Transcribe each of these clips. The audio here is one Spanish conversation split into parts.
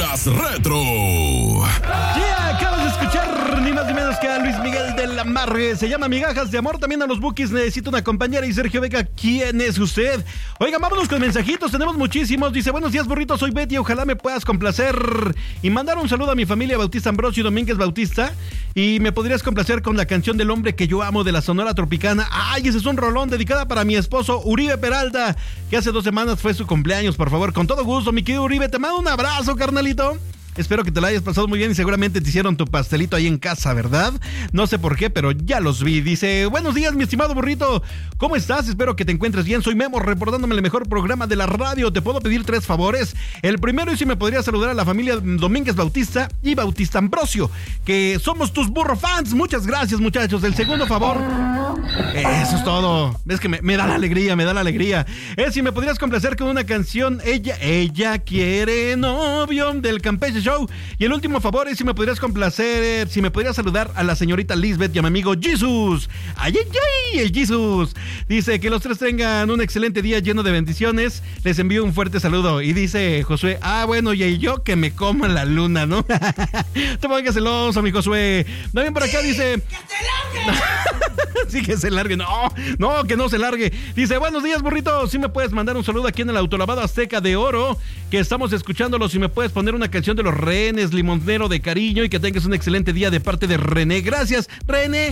Mañanas Retro. Yeah, acabas de escuchar ni más ni menos que a Luis Miguel de la Marre. Se llama Migajas de Amor. También a los Bukis necesito una compañera. Y Sergio Vega, ¿quién es usted? Oigan, vámonos con mensajitos. Tenemos muchísimos. Dice, buenos días, burrito. Soy Betty. Ojalá me puedas complacer y mandar un saludo a mi familia Bautista Ambrosio y Domínguez Bautista. Y me podrías complacer con la canción del hombre que yo amo de la Sonora Tropicana. Ay, ese es un rolón dedicada para mi esposo Uribe Peralta, que hace 2 semanas fue su cumpleaños. Por favor, con todo gusto, mi querido Uribe, te mando un abrazo, carnalito. Espero que te la hayas pasado muy bien y seguramente te hicieron tu pastelito ahí en casa, ¿verdad? No sé por qué, pero ya los vi. Dice, buenos días, mi estimado burrito. ¿Cómo estás? Espero que te encuentres bien. Soy Memo, reportándome el mejor programa de la radio. ¿Te puedo pedir 3 favores? El primero es si me podrías saludar a la familia Domínguez Bautista y Bautista Ambrosio, que somos tus burro fans. Muchas gracias, muchachos. El segundo favor, eso es todo. Es que me da la alegría, Es si me podrías complacer con una canción, Ella quiere novio, del Campeche Show. Y el último favor es si me podrías complacer, si me podrías saludar a la señorita Lisbeth y a mi amigo Jesus. ¡Ay, el Jesus! Dice que los 3 tengan un excelente día lleno de bendiciones. Les envío un fuerte saludo. Y dice Josué, bueno, y yo que me coma la luna, ¿no? Te pongas celoso, mi Josué. También por acá dice... ¡Que se largue! Sí, que se largue. No, que no se largue. Dice, buenos días, burrito. Si me puedes mandar un saludo aquí en el Autolavado Azteca de Oro, que estamos escuchándolo. Si me puedes poner una canción de los Renes, Limonero de cariño, y que tengas un excelente día de parte de René. Gracias, René.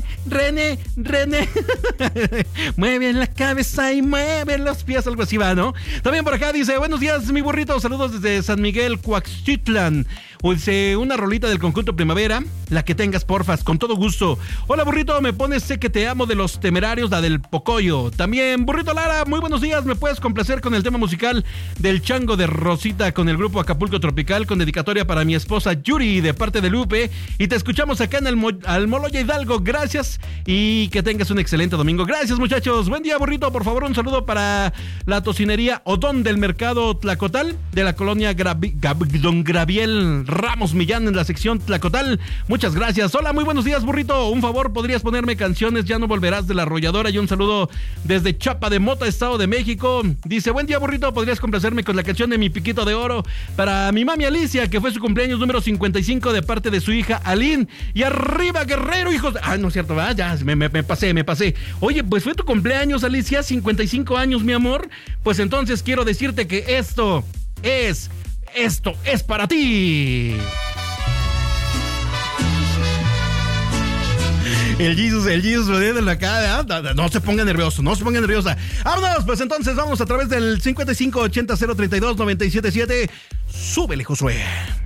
Mueve la cabeza y mueve los pies, algo así va, ¿no? También por acá dice, buenos días, mi burrito. Saludos desde San Miguel, Coaxtitlán. Dice, una rolita del conjunto Primavera, la que tengas, porfas, con todo gusto. Hola, burrito, me pones Sé que te amo de los Temerarios, la del Pocoyo. También, burrito Lara, muy buenos días, me puedes complacer con el tema musical del Chango de Rosita con el grupo Acapulco Tropical, con dedicatoria para mi esposa Yuri de parte de Lupe. Y te escuchamos acá en el Almoloya Hidalgo. Gracias y que tengas un excelente domingo. Gracias, muchachos. Buen día, burrito. Por favor, un saludo para la tocinería Odón del mercado Tlacotal, de la colonia Don Graviel Ramos Millán, en la sección Tlacotal. Muchas gracias. Hola, muy buenos días, burrito. Un favor, ¿podrías ponerme canciones Ya no volverás de La Arrolladora? Y un saludo desde Chapa de Mota, Estado de México. Dice, buen día, burrito. ¿Podrías complacerme con la canción de Mi Piquito de Oro para mi mami Alicia, que fue su cumpleaños número 55 de parte de su hija Aline? Y arriba, Guerrero, hijos. No es cierto, ¿verdad? Ya me pasé. Oye, pues fue tu cumpleaños, Alicia, 55 años, mi amor. Pues entonces quiero decirte que esto es para ti. El Jesus de la cara. No se ponga nerviosa. Vámonos, pues entonces vamos a través del 5580-032-977. Súbele, Josué.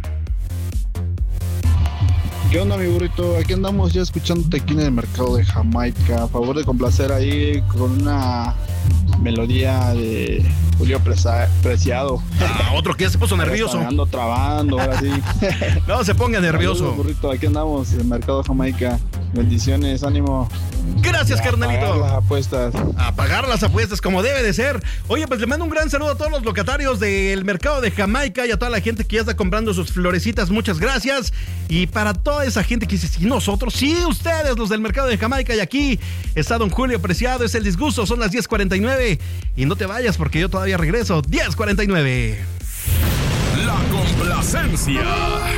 ¿Qué onda, mi burrito? Aquí andamos ya escuchándote aquí en el mercado de Jamaica. A favor de complacer ahí con una melodía de Julio Preciado. Otro que ya se puso nervioso. Ando trabando, ahora sí. No se ponga nervioso. Saludos, burrito, aquí andamos en el mercado de Jamaica. Bendiciones, ánimo. Gracias, carnalito. Apagar las apuestas como debe de ser. Oye, pues le mando un gran saludo a todos los locatarios del mercado de Jamaica y a toda la gente que ya está comprando sus florecitas. Muchas gracias. Y para toda esa gente que dice, sí, nosotros, sí, ustedes, los del mercado de Jamaica. Y aquí está don Julio Preciado. Es el disgusto, son las 10:49. Y no te vayas porque yo todavía regreso. 10:49. La complacencia.